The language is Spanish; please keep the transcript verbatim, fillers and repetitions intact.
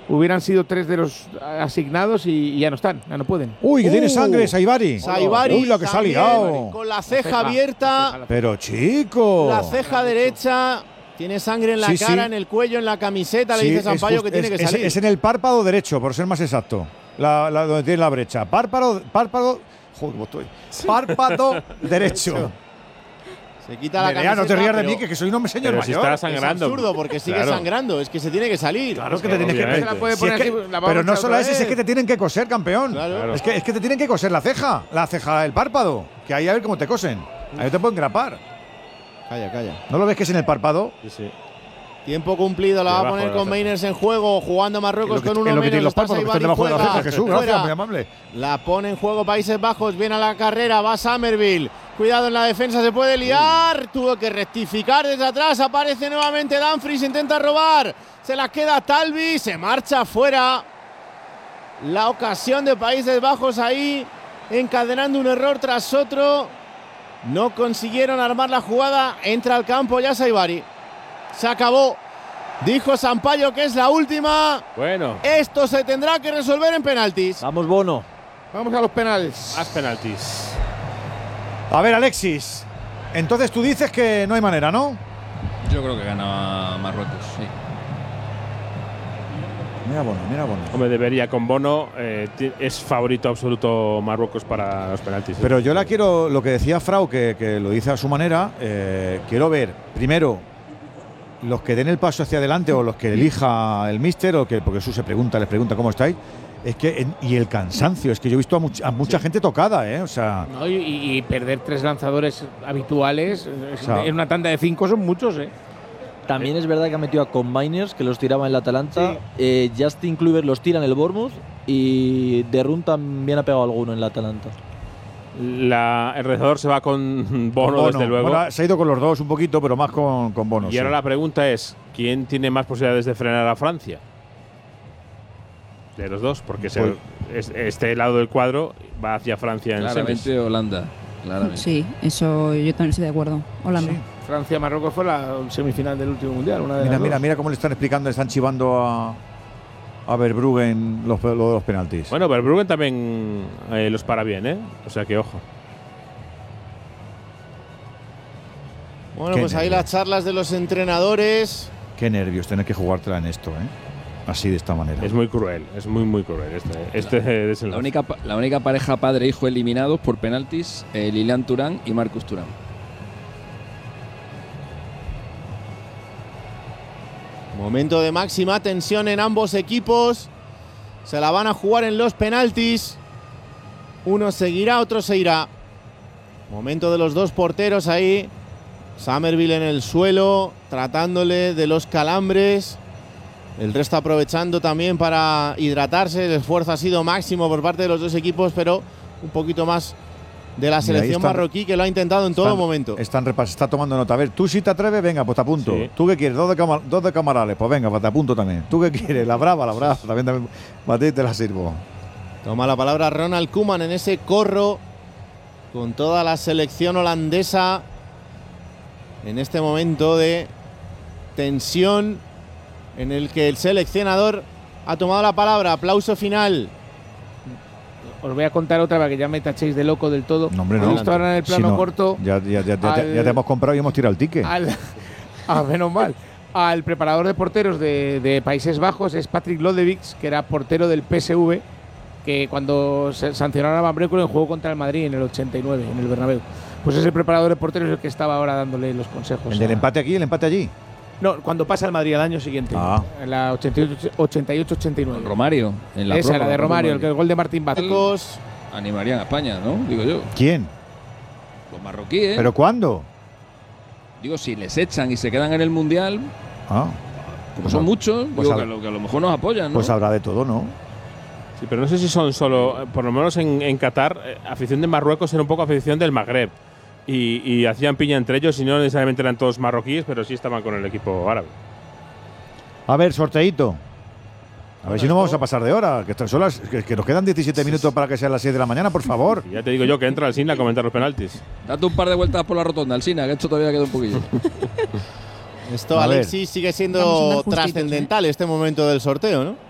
hubieran sido tres de los asignados y, y ya no están, ya no pueden. Uy, que uh, tiene sangre, Saibari. Saibari. Uy, lo que se ha liado. Con la ceja, la ceja abierta. La ceja. Pero chico. La ceja derecha. Tiene sangre en la sí, cara, sí. en el cuello, en la camiseta. Sí, le dice Sampaio que tiene es, que salir. Es, es en el párpado derecho, por ser más exacto. La, la, donde tiene la brecha. Párpado, párpado. Joder, ¿cómo estoy? Párpado derecho. Se quita la Nerea, camiseta. no te rías de mí, que, que soy un hombre señor pero mayor. Si está sangrando. Es absurdo porque sigue claro. sangrando. Es que se tiene que salir. Claro, es que te tienes que. Se la puede Si poner es que así, la pero no solo vez. es, es que te tienen que coser, campeón. Claro. Claro. Es, que, es que te tienen que coser la ceja, la ceja, el párpado. Que ahí a ver cómo te cosen. Ahí te pueden grapar. Calla, calla. ¿No lo ves que es en el párpado? Sí, sí. Tiempo cumplido, la va a poner con Meiners en juego, jugando Marruecos con uno menos. Los párpados, que están debajo de la ceja, Jesús, gracias, muy amable. La pone en juego Países Bajos, viene a la carrera, va Summerville. Cuidado en la defensa, se puede liar. Tuvo que rectificar desde atrás, aparece nuevamente Dumfries, intenta robar. Se la queda Talvi, se marcha fuera. La ocasión de Países Bajos ahí, encadenando un error tras otro. No consiguieron armar la jugada, entra al campo ya Saibari. Se acabó. Dijo Sampaio que es la última. Bueno. Esto se tendrá que resolver en penaltis. Vamos, Bono. Vamos a los penales. Haz penaltis. A ver, Alexis. Entonces tú dices que no hay manera, ¿no? Yo creo que gana Marruecos, sí. Mira Bono, mira Bono. Hombre, debería con Bono. Eh, es favorito absoluto Marruecos para los penaltis. Pero yo la quiero, lo que decía Frau, que, que lo dice a su manera. Eh, quiero ver, primero, los que den el paso hacia adelante o los que elija el míster, o que, porque eso se pregunta, les pregunta cómo estáis. Es que en, y el cansancio, es que yo he visto a, much, a mucha gente tocada, ¿eh? O sea, no, y, y perder tres lanzadores habituales o sea, en una tanda de cinco son muchos, ¿eh? También es verdad que ha metido a Combiners, que los tiraba en la Atalanta. Sí. Eh, Justin Kluivert los tira en el Bournemouth y De Run también ha pegado alguno en la Atalanta. La, el regidor se va con Bono, Bono desde luego. Bueno, se ha ido con los dos un poquito, pero más con, con Bono. Y sí. ahora la pregunta es, ¿quién tiene más posibilidades de frenar a Francia? De los dos, porque pues, es, este lado del cuadro va hacia Francia en claramente semis. Holanda. Claramente. Sí, eso yo también estoy de acuerdo. Holanda. Sí. Francia-Marruecos fue la semifinal del último mundial. Una de mira, las mira, dos. mira cómo le están explicando, le están chivando a, a Verbruggen los, lo de los penaltis. Bueno, Verbruggen también eh, los para bien, ¿eh? O sea que ojo. Bueno, pues ahí las charlas de los entrenadores. Qué nervios tener que jugártela en esto, ¿eh? Así de esta manera. Es muy cruel, es muy muy cruel este, este la, desenlace. La única, la única pareja padre-hijo eliminados por penaltis, eh, Lilian Thuram y Marcus Thuram. Momento de máxima tensión en ambos equipos. Se la van a jugar en los penaltis. Uno seguirá, otro se irá. Momento de los dos porteros ahí. Summerville en el suelo, tratándole de los calambres. El resto aprovechando también para hidratarse. El esfuerzo ha sido máximo por parte de los dos equipos, pero un poquito más de la selección están, marroquí, que lo ha intentado en están, todo momento. Están repas, está tomando nota. A ver, tú si te atreves, venga, pues te apunto. Sí. ¿Tú qué quieres? Dos de, camar, dos de camarales, pues venga, pues te apunto también. ¿Tú qué quieres? La brava, la brava. También, también para ti te la sirvo. Toma la palabra Ronald Koeman en ese corro con toda la selección holandesa en este momento de tensión en el que el seleccionador ha tomado la palabra. Aplauso final. Os voy a contar otra para que ya me tachéis de loco del todo. No, hombre, no. Justo ahora en el plano si no, corto. Ya, ya, ya, ya, al, ya te hemos comprado y hemos tirado el ticket. Al, ah, menos mal. Al preparador de porteros de, de Países Bajos es Patrick Lodevics, que era portero del P S V, que cuando se sancionaron a Van Breukelen jugó contra el Madrid en el ochenta y nueve, en el Bernabéu. Pues ese preparador de porteros es el que estaba ahora dándole los consejos. ¿El del empate aquí, el empate allí? No, cuando pasa el Madrid al año siguiente, ah. en la ochenta y ocho ochenta y nueve. Romario, en la Esa, prórroga, la de Romario, el, que el gol de Martín Vázquez. Animarían a España, ¿no? Digo yo. ¿Quién? Los marroquíes. ¿Pero cuándo? Digo, si les echan y se quedan en el Mundial, ah. como pues son a, muchos, pues digo a, que, a lo, que a lo mejor nos apoyan, ¿no? Pues habrá de todo, ¿no? Sí, pero no sé si son solo, por lo menos en, en Qatar, eh, afición de Marruecos era un poco afición del Magreb. Y, y hacían piña entre ellos y no necesariamente eran todos marroquíes, pero sí estaban con el equipo árabe. A ver, sorteíto. A bueno, ver si no vamos a pasar de hora, que, están solas, que, que nos quedan diecisiete minutos para que sean las seis de la mañana, por favor. Ya te digo yo que entra Alsina a comentar los penaltis. Date un par de vueltas por la rotonda, Alsina, que esto todavía queda un poquillo. Esto, a Alexis, ver. sigue siendo trascendental, ¿eh? Este momento del sorteo, ¿no?